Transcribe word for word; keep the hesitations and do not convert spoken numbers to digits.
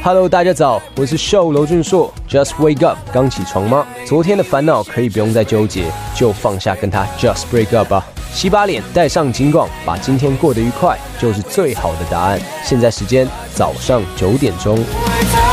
Hello， 大家早，我是秀娄俊硕。Just wake up， 刚起床吗？昨天的烦恼可以不用再纠结，就放下，跟他 Just break up 吧。洗把脸，戴上警广，把今天过得愉快，就是最好的答案。现在时间早上九点钟。